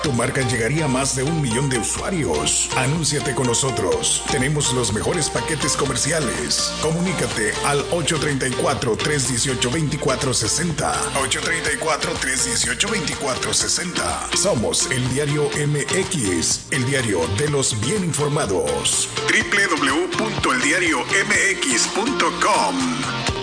Tu marca llegaría a más de 1 millón de usuarios. Anúnciate con nosotros. Tenemos los mejores paquetes comerciales. Comunícate al 834-318-2460. 834-318-2460. Somos el Diario MX, el diario de los bien informados. www.eldiariomx.com.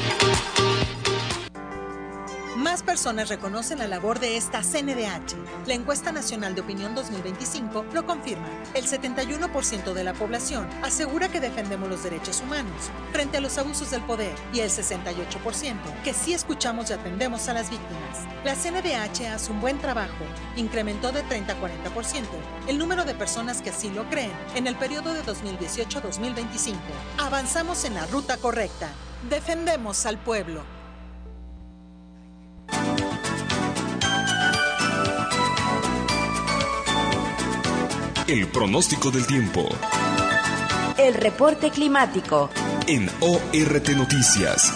Más personas reconocen la labor de esta CNDH. La encuesta nacional de opinión 2025 lo confirma. El 71% de la población asegura que defendemos los derechos humanos frente a los abusos del poder y el 68% que sí escuchamos y atendemos a las víctimas. La CNDH hace un buen trabajo. Incrementó de 30 a 40% el número de personas que así lo creen en el periodo de 2018 a 2025. Avanzamos en la ruta correcta. Defendemos al pueblo. El pronóstico del tiempo. El reporte climático. En ORT Noticias.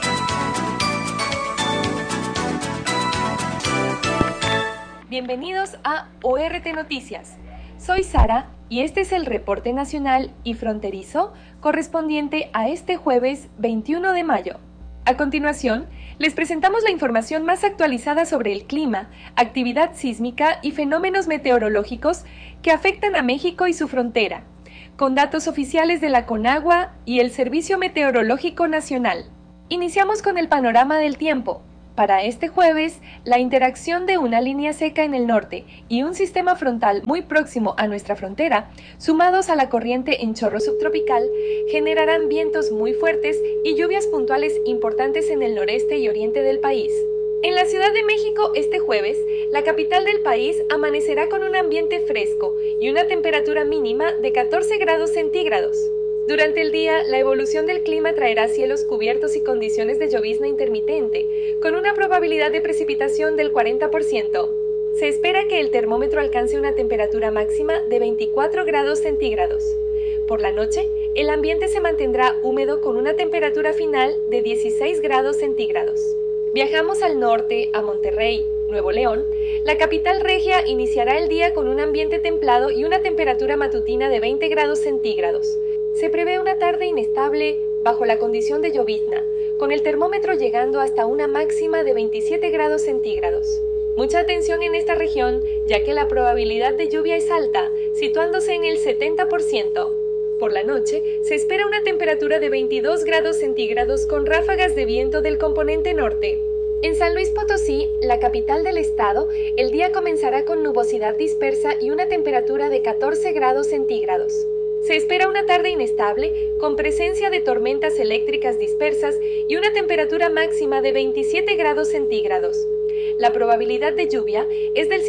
Bienvenidos a ORT Noticias. Soy Sara y este es el reporte nacional y fronterizo correspondiente a este jueves 21 de mayo. A continuación, les presentamos la información más actualizada sobre el clima, actividad sísmica y fenómenos meteorológicos que afectan a México y su frontera, con datos oficiales de la CONAGUA y el Servicio Meteorológico Nacional. Iniciamos con el panorama del tiempo. Para este jueves, la interacción de una línea seca en el norte y un sistema frontal muy próximo a nuestra frontera, sumados a la corriente en chorro subtropical, generarán vientos muy fuertes y lluvias puntuales importantes en el noreste y oriente del país. En la Ciudad de México, este jueves, la capital del país amanecerá con un ambiente fresco y una temperatura mínima de 14 grados centígrados. Durante el día, la evolución del clima traerá cielos cubiertos y condiciones de llovizna intermitente, con una probabilidad de precipitación del 40%. Se espera que el termómetro alcance una temperatura máxima de 24 grados centígrados. Por la noche, el ambiente se mantendrá húmedo con una temperatura final de 16 grados centígrados. Viajamos al norte, a Monterrey, Nuevo León. La capital regia iniciará el día con un ambiente templado y una temperatura matutina de 20 grados centígrados. Se prevé una tarde inestable bajo la condición de llovizna, con el termómetro llegando hasta una máxima de 27 grados centígrados. Mucha atención en esta región, ya que la probabilidad de lluvia es alta, situándose en el 70%. Por la noche, se espera una temperatura de 22 grados centígrados con ráfagas de viento del componente norte. En San Luis Potosí, la capital del estado, el día comenzará con nubosidad dispersa y una temperatura de 14 grados centígrados. Se espera una tarde inestable, con presencia de tormentas eléctricas dispersas y una temperatura máxima de 27 grados centígrados. La probabilidad de lluvia es del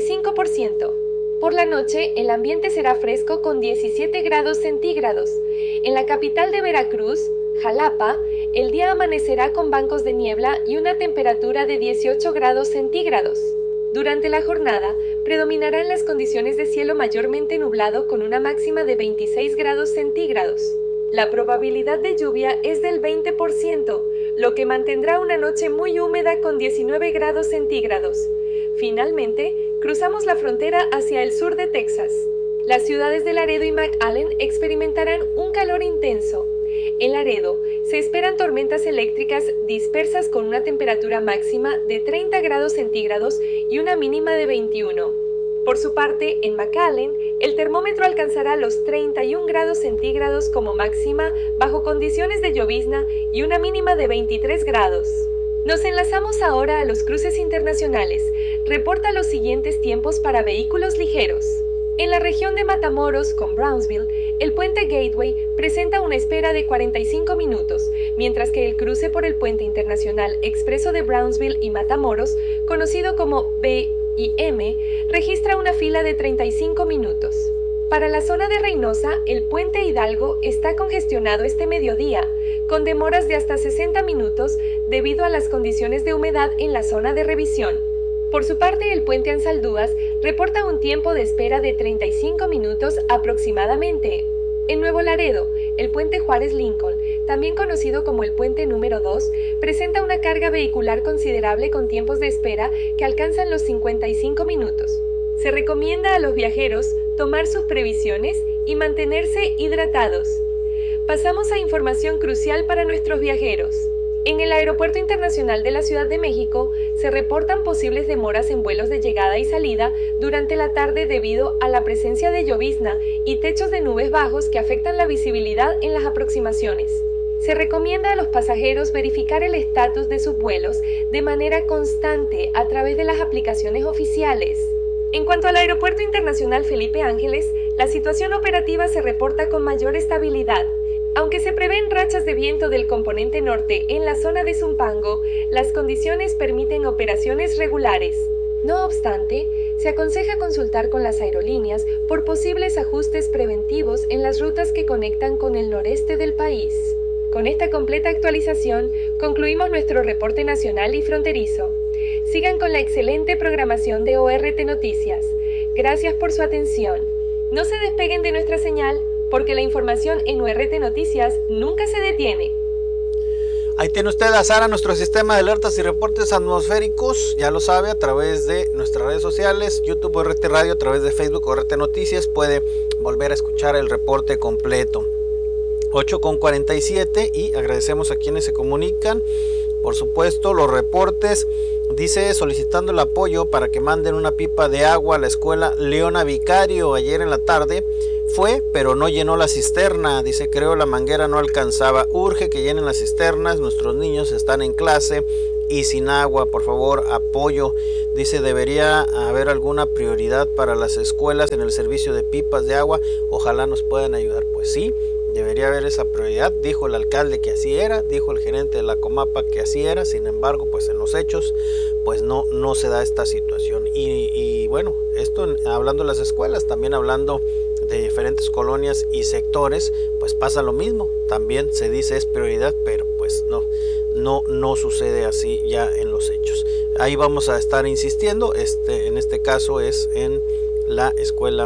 55%. Por la noche, el ambiente será fresco con 17 grados centígrados. En la capital de Veracruz, Jalapa, el día amanecerá con bancos de niebla y una temperatura de 18 grados centígrados. Durante la jornada, predominarán las condiciones de cielo mayormente nublado con una máxima de 26 grados centígrados. La probabilidad de lluvia es del 20%, lo que mantendrá una noche muy húmeda con 19 grados centígrados. Finalmente, cruzamos la frontera hacia el sur de Texas. Las ciudades de Laredo y McAllen experimentarán un calor intenso. En Laredo se esperan tormentas eléctricas dispersas con una temperatura máxima de 30 grados centígrados y una mínima de 21. Por su parte, en McAllen, el termómetro alcanzará los 31 grados centígrados como máxima bajo condiciones de llovizna y una mínima de 23 grados. Nos enlazamos ahora a los cruces internacionales. Reporta los siguientes tiempos para vehículos ligeros. En la región de Matamoros con Brownsville, el puente Gateway presenta una espera de 45 minutos, mientras que el cruce por el puente internacional expreso de Brownsville y Matamoros, conocido como B y M, registra una fila de 35 minutos. Para la zona de Reynosa, el puente Hidalgo está congestionado este mediodía, con demoras de hasta 60 minutos debido a las condiciones de humedad en la zona de revisión. Por su parte, el puente Ansaldúas reporta un tiempo de espera de 35 minutos aproximadamente. En Nuevo Laredo, el puente Juárez Lincoln, también conocido como el puente número 2, presenta una carga vehicular considerable con tiempos de espera que alcanzan los 55 minutos. Se recomienda a los viajeros tomar sus previsiones y mantenerse hidratados. Pasamos a información crucial para nuestros viajeros. En el Aeropuerto Internacional de la Ciudad de México se reportan posibles demoras en vuelos de llegada y salida durante la tarde debido a la presencia de llovizna y techos de nubes bajos que afectan la visibilidad en las aproximaciones. Se recomienda a los pasajeros verificar el estatus de sus vuelos de manera constante a través de las aplicaciones oficiales. En cuanto al Aeropuerto Internacional Felipe Ángeles, la situación operativa se reporta con mayor estabilidad. Aunque se prevén rachas de viento del componente norte en la zona de Zumpango, las condiciones permiten operaciones regulares. No obstante, se aconseja consultar con las aerolíneas por posibles ajustes preventivos en las rutas que conectan con el noreste del país. Con esta completa actualización, concluimos nuestro reporte nacional y fronterizo. Sigan con la excelente programación de ORT Noticias. Gracias por su atención. No se despeguen de nuestra señal, porque la información en ORT Noticias nunca se detiene. Ahí tiene usted a Sara, nuestro sistema de alertas y reportes atmosféricos, ya lo sabe, a través de nuestras redes sociales, YouTube ORT Radio, a través de Facebook ORT Noticias, puede volver a escuchar el reporte completo. 8:47 y agradecemos a quienes se comunican, por supuesto, los reportes. Dice, solicitando el apoyo para que manden una pipa de agua a la escuela Leona Vicario. Ayer en la tarde fue, pero no llenó la cisterna. Dice, creo la manguera no alcanzaba. Urge que llenen las cisternas. Nuestros niños están en clase y sin agua. Por favor, apoyo. Dice, debería haber alguna prioridad para las escuelas en el servicio de pipas de agua. Ojalá nos puedan ayudar. Pues sí, debería haber esa prioridad. Dijo el alcalde que así era, dijo el gerente de la Comapa que así era. Sin embargo, pues en los hechos, pues no se da esta situación. Y bueno, esto hablando de las escuelas, también hablando de diferentes colonias y sectores, pues pasa lo mismo. También se dice es prioridad, pero pues no sucede así ya en los hechos. Ahí vamos a estar insistiendo. En este caso es en la escuela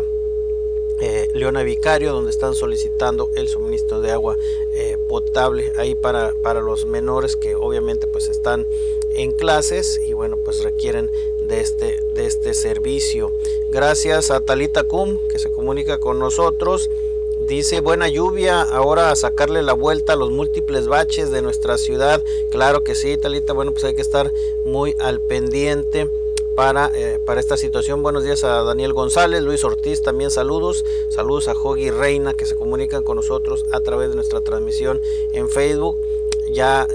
Leona Vicario, donde están solicitando el suministro de agua potable ahí para los menores que obviamente pues están en clases y bueno, pues requieren de este servicio. Gracias a Talita Cum, que se comunica con nosotros. Dice, buena lluvia, ahora a sacarle la vuelta a los múltiples baches de nuestra ciudad. Claro que sí, Talita, bueno, pues hay que estar muy al pendiente para esta situación. Buenos días a Daniel González, Luis Ortiz, también saludos a Jogi Reina, que se comunican con nosotros a través de nuestra transmisión en Facebook. Ya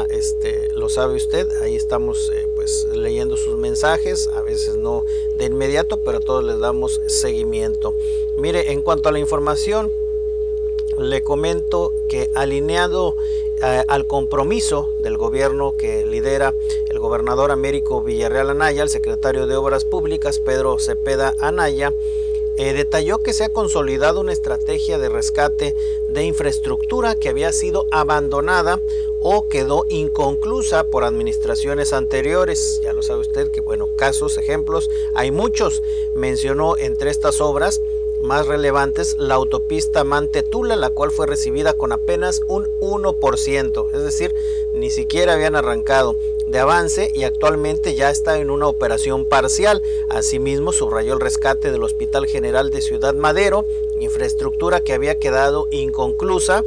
lo sabe usted, ahí estamos pues leyendo sus mensajes, a veces no de inmediato, pero a todos les damos seguimiento. Mire, en cuanto a la información, le comento que alineado al compromiso del gobierno que lidera el gobernador Américo Villarreal Anaya, el secretario de Obras Públicas Pedro Cepeda Anaya, detalló que se ha consolidado una estrategia de rescate de infraestructura que había sido abandonada o quedó inconclusa por administraciones anteriores. Ya lo sabe usted que, bueno, casos, ejemplos, hay muchos. Mencionó entre estas obras más relevantes la autopista Mante-Tula, la cual fue recibida con apenas un 1%, es decir, ni siquiera habían arrancado de avance y actualmente ya está en una operación parcial. Asimismo, subrayó el rescate del Hospital General de Ciudad Madero, infraestructura que había quedado inconclusa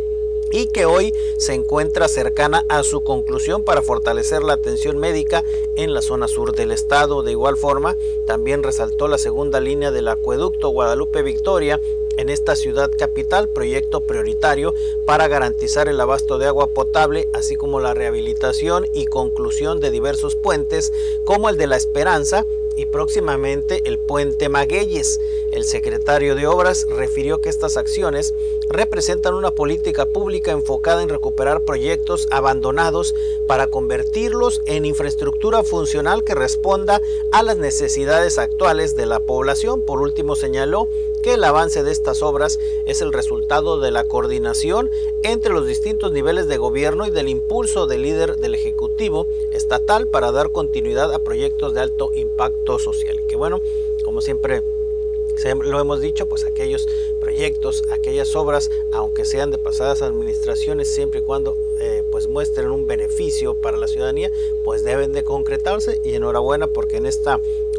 y que hoy se encuentra cercana a su conclusión para fortalecer la atención médica en la zona sur del estado. De igual forma, también resaltó la segunda línea del acueducto Guadalupe Victoria en esta ciudad capital, proyecto prioritario para garantizar el abasto de agua potable, así como la rehabilitación y conclusión de diversos puentes, como el de La Esperanza y próximamente el puente Magueyes. El secretario de Obras refirió que estas acciones representan una política pública enfocada en recuperar proyectos abandonados para convertirlos en infraestructura funcional que responda a las necesidades actuales de la población. Por último, señaló que el avance de estas obras es el resultado de la coordinación entre los distintos niveles de gobierno y del impulso del líder del Ejecutivo estatal para dar continuidad a proyectos de alto impacto social. Que bueno, como siempre lo hemos dicho, pues aquellos proyectos, aquellas obras, aunque sean de pasadas administraciones, siempre y cuando pues muestren un beneficio para la ciudadanía, pues deben de concretarse. Y enhorabuena porque en esta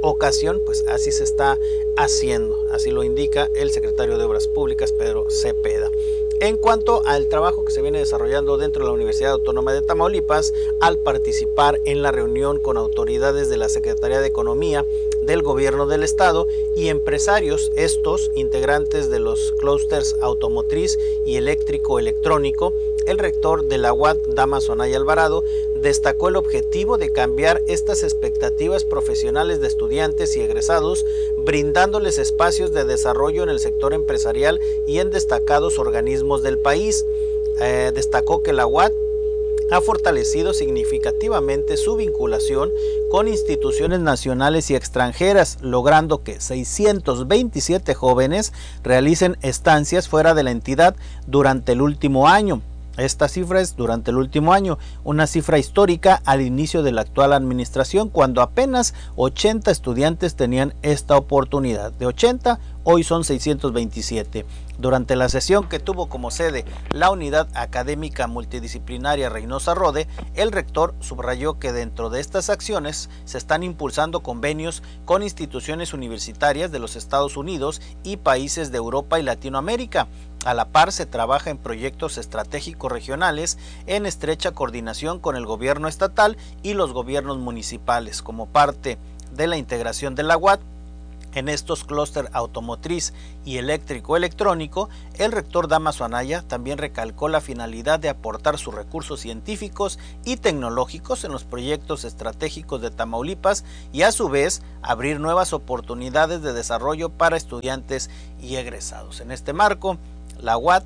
ocasión, pues así se está haciendo, así lo indica el secretario de Obras Públicas, Pedro Cepeda. En cuanto al trabajo que se viene desarrollando dentro de la Universidad Autónoma de Tamaulipas, al participar en la reunión con autoridades de la Secretaría de Economía del Gobierno del Estado y empresarios, estos integrantes de los clústeres automotriz y eléctrico-electrónico, el rector de la UAT, Damaso Anaya Alvarado, destacó el objetivo de cambiar estas expectativas profesionales de estudiantes y egresados, brindándoles espacios de desarrollo en el sector empresarial y en destacados organismos del país. Destacó que la UAT ha fortalecido significativamente su vinculación con instituciones nacionales y extranjeras, logrando que 627 jóvenes realicen estancias fuera de la entidad durante el último año. Esta cifra es durante el último año, una cifra histórica al inicio de la actual administración, cuando apenas 80 estudiantes tenían esta oportunidad. De 80, hoy son 627. Durante la sesión que tuvo como sede la Unidad Académica Multidisciplinaria Reynosa Rode, el rector subrayó que dentro de estas acciones se están impulsando convenios con instituciones universitarias de los Estados Unidos y países de Europa y Latinoamérica. A la par se trabaja en proyectos estratégicos regionales en estrecha coordinación con el gobierno estatal y los gobiernos municipales, como parte de la integración de la UAT. En estos clúster automotriz y eléctrico-electrónico, el rector Damaso Anaya también recalcó la finalidad de aportar sus recursos científicos y tecnológicos en los proyectos estratégicos de Tamaulipas y a su vez abrir nuevas oportunidades de desarrollo para estudiantes y egresados. En este marco, la UAT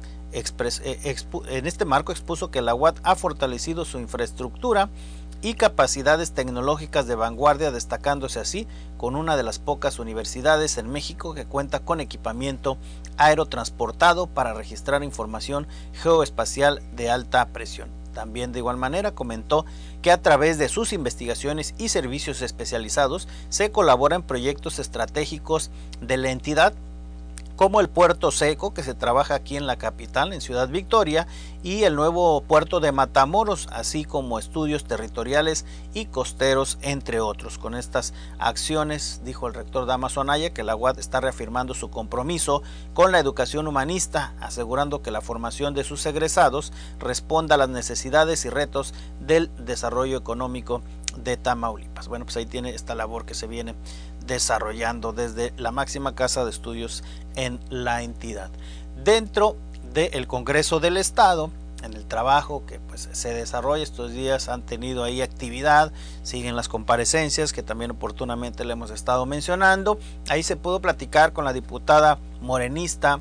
expuso que la UAT ha fortalecido su infraestructura y capacidades tecnológicas de vanguardia, destacándose así con una de las pocas universidades en México que cuenta con equipamiento aerotransportado para registrar información geoespacial de alta presión. También de igual manera comentó que a través de sus investigaciones y servicios especializados se colabora en proyectos estratégicos de la entidad, como el Puerto Seco, que se trabaja aquí en la capital, en Ciudad Victoria, y el nuevo puerto de Matamoros, así como estudios territoriales y costeros, entre otros. Con estas acciones, dijo el rector Damaso Anaya, que la UAT está reafirmando su compromiso con la educación humanista, asegurando que la formación de sus egresados responda a las necesidades y retos del desarrollo económico de Tamaulipas. Bueno, pues ahí tiene esta labor que se viene desarrollando desde la máxima casa de estudios en la entidad. Dentro del Congreso del Estado, en el trabajo que pues se desarrolla estos días, han tenido ahí actividad, siguen las comparecencias que también oportunamente le hemos estado mencionando. Ahí se pudo platicar con la diputada morenista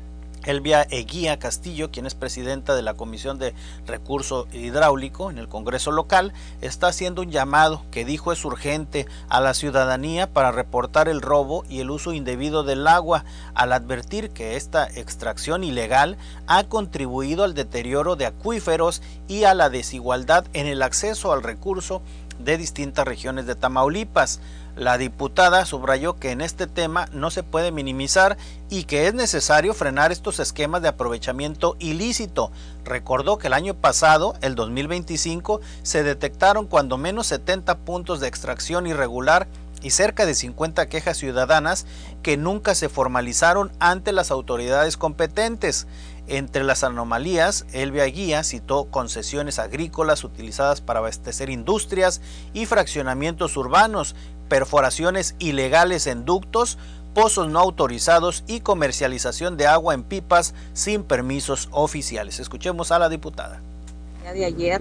Elvia Eguía Castillo, quien es presidenta de la Comisión de Recurso Hidráulico en el Congreso local. Está haciendo un llamado que dijo es urgente a la ciudadanía para reportar el robo y el uso indebido del agua, al advertir que esta extracción ilegal ha contribuido al deterioro de acuíferos y a la desigualdad en el acceso al recurso de distintas regiones de Tamaulipas. La diputada subrayó que en este tema no se puede minimizar y que es necesario frenar estos esquemas de aprovechamiento ilícito. Recordó que el año pasado, el 2025, se detectaron cuando menos 70 puntos de extracción irregular y cerca de 50 quejas ciudadanas que nunca se formalizaron ante las autoridades competentes. Entre las anomalías, Elvia Eguía citó concesiones agrícolas utilizadas para abastecer industrias y fraccionamientos urbanos, perforaciones ilegales en ductos, pozos no autorizados y comercialización de agua en pipas sin permisos oficiales. Escuchemos a la diputada. El día de ayer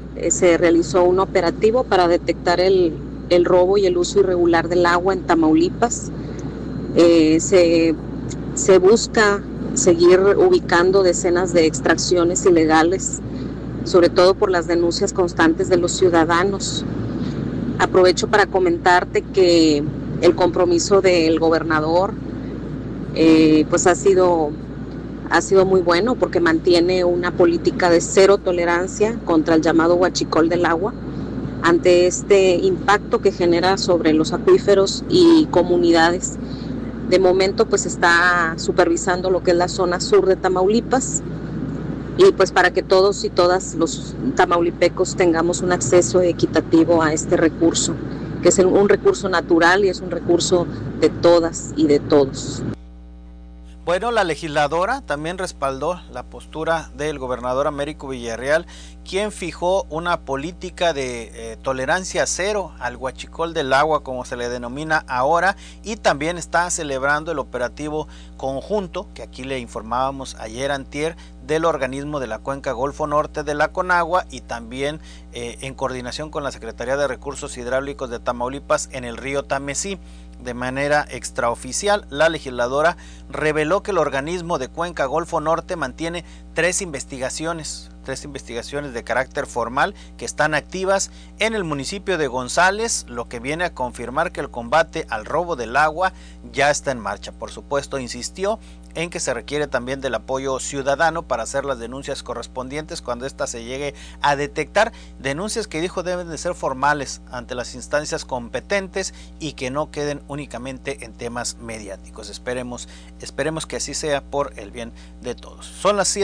se realizó un operativo para detectar el robo y el uso irregular del agua en Tamaulipas. Se busca seguir ubicando decenas de extracciones ilegales, sobre todo por las denuncias constantes de los ciudadanos. Aprovecho para comentarte que el compromiso del gobernador pues ha sido muy bueno, porque mantiene una política de cero tolerancia contra el llamado huachicol del agua ante este impacto que genera sobre los acuíferos y comunidades. De momento pues está supervisando lo que es la zona sur de Tamaulipas, y pues para que todos y todas los tamaulipecos tengamos un acceso equitativo a este recurso que es un recurso natural y es un recurso de todas y de todos. Bueno, la legisladora también respaldó la postura del gobernador Américo Villarreal, quien fijó una política de tolerancia cero al huachicol del agua, como se le denomina ahora, y también está celebrando el operativo conjunto, que aquí le informábamos ayer antier, del organismo de la Cuenca Golfo Norte de la Conagua y también en coordinación con la Secretaría de Recursos Hidráulicos de Tamaulipas en el río Tamesí. De manera extraoficial, la legisladora reveló que el organismo de Cuenca Golfo Norte mantiene tres investigaciones de carácter formal que están activas en el municipio de González, lo que viene a confirmar que el combate al robo del agua ya está en marcha. Por supuesto, insistió en que se requiere también del apoyo ciudadano para hacer las denuncias correspondientes cuando ésta se llegue a detectar, denuncias que dijo deben de ser formales ante las instancias competentes y que no queden únicamente en temas mediáticos. Esperemos que así sea por el bien de todos. Son las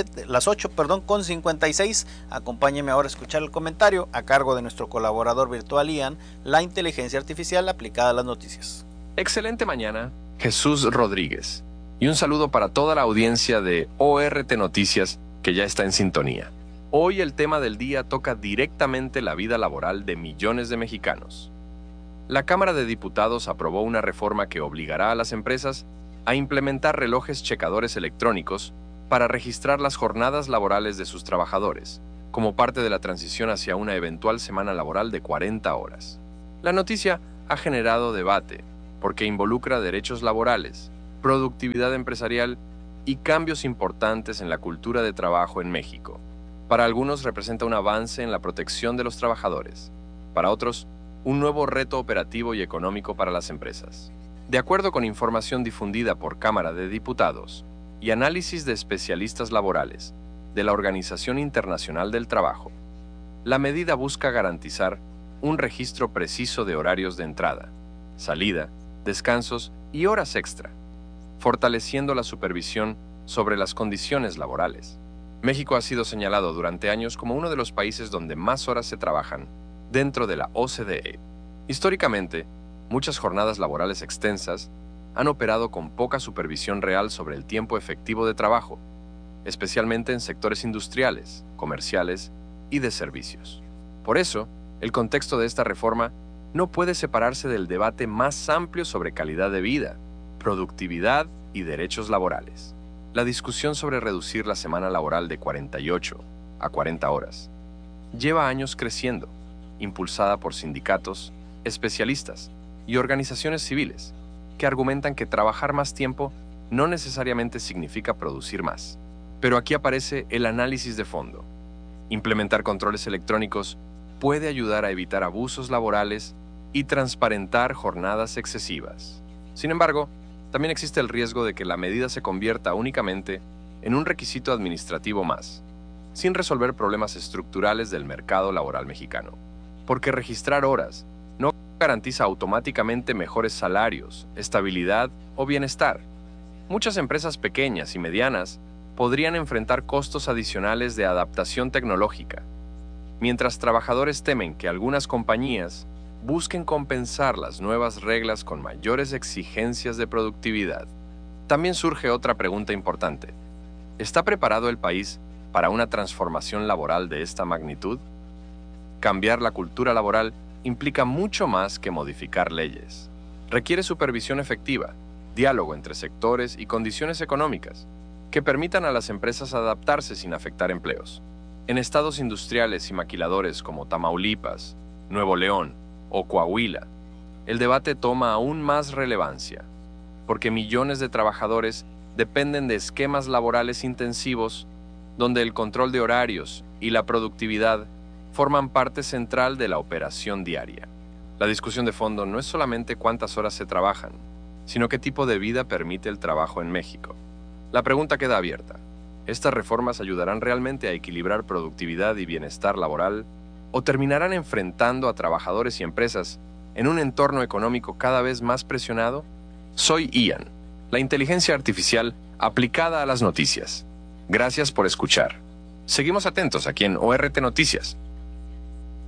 8:56. Acompáñeme ahora a escuchar el comentario a cargo de nuestro colaborador virtual Ian, la inteligencia artificial aplicada a las noticias. Excelente mañana, Jesús Rodríguez. Y un saludo para toda la audiencia de ORT Noticias que ya está en sintonía. Hoy el tema del día toca directamente la vida laboral de millones de mexicanos. La Cámara de Diputados aprobó una reforma que obligará a las empresas a implementar relojes checadores electrónicos para registrar las jornadas laborales de sus trabajadores, como parte de la transición hacia una eventual semana laboral de 40 horas. La noticia ha generado debate porque involucra derechos laborales, productividad empresarial y cambios importantes en la cultura de trabajo en México. Para algunos representa un avance en la protección de los trabajadores, para otros, un nuevo reto operativo y económico para las empresas. De acuerdo con información difundida por Cámara de Diputados y análisis de especialistas laborales de la Organización Internacional del Trabajo, la medida busca garantizar un registro preciso de horarios de entrada, salida, descansos y horas extra, fortaleciendo la supervisión sobre las condiciones laborales. México ha sido señalado durante años como uno de los países donde más horas se trabajan dentro de la OCDE. Históricamente, muchas jornadas laborales extensas han operado con poca supervisión real sobre el tiempo efectivo de trabajo, especialmente en sectores industriales, comerciales y de servicios. Por eso, el contexto de esta reforma no puede separarse del debate más amplio sobre calidad de vida, productividad y derechos laborales. La discusión sobre reducir la semana laboral de 48 a 40 horas lleva años creciendo, impulsada por sindicatos, especialistas y organizaciones civiles que argumentan que trabajar más tiempo no necesariamente significa producir más. Pero aquí aparece el análisis de fondo. Implementar controles electrónicos puede ayudar a evitar abusos laborales y transparentar jornadas excesivas. Sin embargo, también existe el riesgo de que la medida se convierta únicamente en un requisito administrativo más, sin resolver problemas estructurales del mercado laboral mexicano. Porque registrar horas no garantiza automáticamente mejores salarios, estabilidad o bienestar. Muchas empresas pequeñas y medianas podrían enfrentar costos adicionales de adaptación tecnológica, mientras trabajadores temen que algunas compañías busquen compensar las nuevas reglas con mayores exigencias de productividad. También surge otra pregunta importante. ¿Está preparado el país para una transformación laboral de esta magnitud? Cambiar la cultura laboral implica mucho más que modificar leyes. Requiere supervisión efectiva, diálogo entre sectores y condiciones económicas que permitan a las empresas adaptarse sin afectar empleos. En estados industriales y maquiladores como Tamaulipas, Nuevo León o Coahuila, el debate toma aún más relevancia, porque millones de trabajadores dependen de esquemas laborales intensivos donde el control de horarios y la productividad forman parte central de la operación diaria. La discusión de fondo no es solamente cuántas horas se trabajan, sino qué tipo de vida permite el trabajo en México. La pregunta queda abierta. ¿Estas reformas ayudarán realmente a equilibrar productividad y bienestar laboral? ¿O terminarán enfrentando a trabajadores y empresas en un entorno económico cada vez más presionado? Soy Ian, la inteligencia artificial aplicada a las noticias. Gracias por escuchar. Seguimos atentos aquí en ORT Noticias.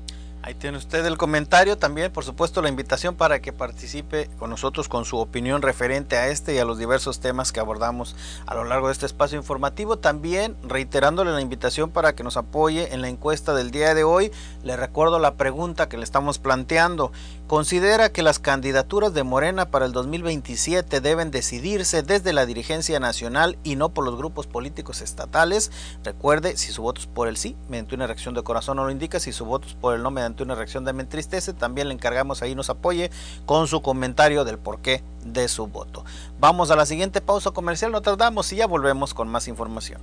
Ahí tiene usted el comentario, también por supuesto la invitación para que participe con nosotros con su opinión referente a este y a los diversos temas que abordamos a lo largo de este espacio informativo. También reiterándole la invitación para que nos apoye en la encuesta del día de hoy. Le recuerdo la pregunta que le estamos planteando. ¿Considera que las candidaturas de Morena para el 2027 deben decidirse desde la dirigencia nacional y no por los grupos políticos estatales? Recuerde, si su voto es por el sí, mediante una reacción de corazón no lo indica. Si su voto es por el no, mediante una reacción de me entristece. También le encargamos ahí nos apoye con su comentario del porqué de su voto. Vamos a la siguiente pausa comercial, no tardamos y ya volvemos con más información.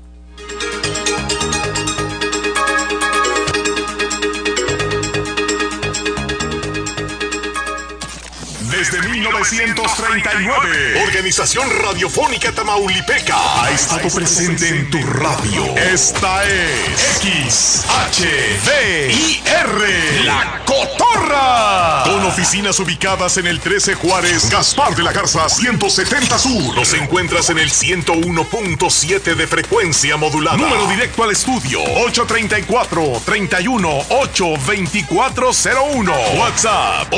Desde 1939, Organización Radiofónica Tamaulipeca ha estado presente en tu radio. Esta es XHVIR, La Cotorra. Con oficinas ubicadas en el 13 Juárez, Gaspar de la Garza 170 Sur. Nos encuentras en el 101.7 de frecuencia modulada. Número directo al estudio 834-31-82401. WhatsApp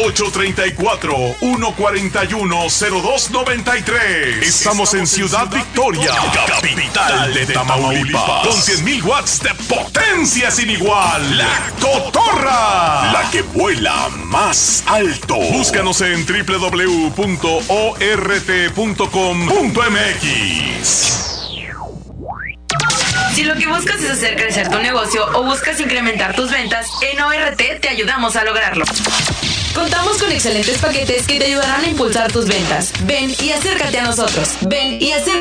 834-141-0293. Estamos en Ciudad Victoria, capital de Tamaulipas, con 100,000 watts de potencia sin igual. La Cotorra, la que vuela más alto. Búscanos en www.ort.com.mx. Si lo que buscas es hacer crecer tu negocio o buscas incrementar tus ventas, en ORT te ayudamos a lograrlo. Contamos con excelentes paquetes que te ayudarán a impulsar tus ventas. Ven y acércate a nosotros. Ven y acércate.